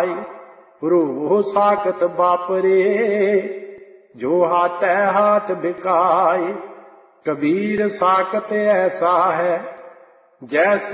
पाई। रूह साकत बापरे जो हाथ हाथ बिकाई। कबीर साकत ऐसा है जैसी